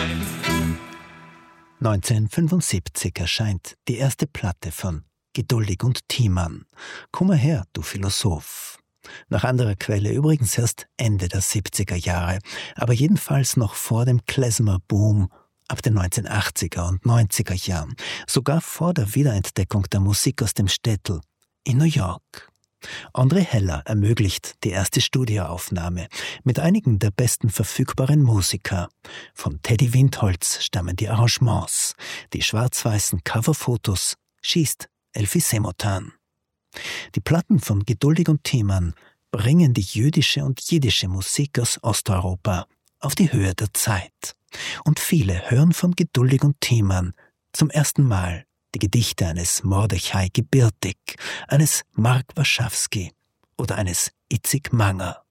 1975 erscheint die erste Platte von Geduldig und Thiemann. Komm her, du Philosoph. Nach anderer Quelle übrigens erst Ende der 70er Jahre, aber jedenfalls noch vor dem Klezmer-Boom ab den 1980er und 90er Jahren, sogar vor der Wiederentdeckung der Musik aus dem Städtel in New York. André Heller ermöglicht die erste Studioaufnahme mit einigen der besten verfügbaren Musiker. Von Teddy Windholz stammen die Arrangements, die schwarz-weißen Coverfotos schießt Elfi Semotan. Die Platten von Geduldig und Thiemann bringen die jüdische und jiddische Musik aus Osteuropa auf die Höhe der Zeit. Und viele hören von Geduldig und Thiemann zum ersten Mal die Gedichte eines Mordechai Gebirtig, eines Mark Warschawski oder eines Itzik Manger.